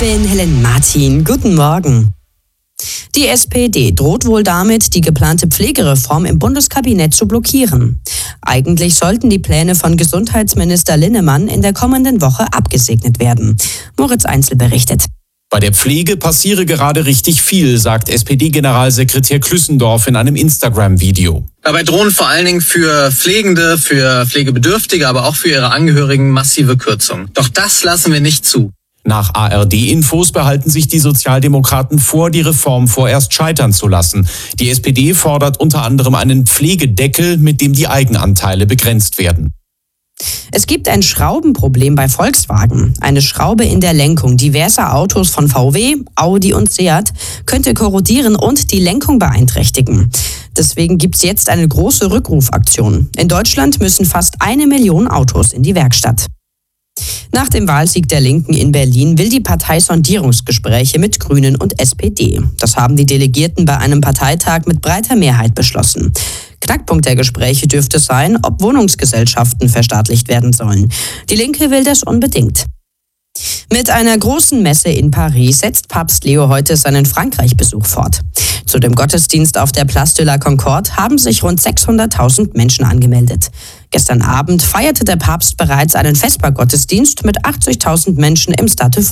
bin Helen Martin. Guten Morgen. Die SPD droht wohl damit, die geplante Pflegereform im Bundeskabinett zu blockieren. Eigentlich sollten die Pläne von Gesundheitsminister Linnemann in der kommenden Woche abgesegnet werden. Moritz Einzel berichtet. Bei der Pflege passiere gerade richtig viel, sagt SPD-Generalsekretär Klüssendorf in einem Instagram-Video. Dabei drohen vor allen Dingen für Pflegende, für Pflegebedürftige, aber auch für ihre Angehörigen massive Kürzungen. Doch das lassen wir nicht zu. Nach ARD-Infos behalten sich die Sozialdemokraten vor, die Reform vorerst scheitern zu lassen. Die SPD fordert unter anderem einen Pflegedeckel, mit dem die Eigenanteile begrenzt werden. Es gibt ein Schraubenproblem bei Volkswagen. Eine Schraube in der Lenkung diverser Autos von VW, Audi und Seat könnte korrodieren und die Lenkung beeinträchtigen. Deswegen gibt es jetzt eine große Rückrufaktion. In Deutschland müssen fast 1 Million Autos in die Werkstatt. Nach dem Wahlsieg der Linken in Berlin will die Partei Sondierungsgespräche mit Grünen und SPD. Das haben die Delegierten bei einem Parteitag mit breiter Mehrheit beschlossen. Knackpunkt der Gespräche dürfte sein, ob Wohnungsgesellschaften verstaatlicht werden sollen. Die Linke will das unbedingt. Mit einer großen Messe in Paris setzt Papst Leo heute seinen Frankreich-Besuch fort. Zu dem Gottesdienst auf der Place de la Concorde haben sich rund 600.000 Menschen angemeldet. Gestern Abend feierte der Papst bereits einen Vespergottesdienst mit 80.000 Menschen im Stade de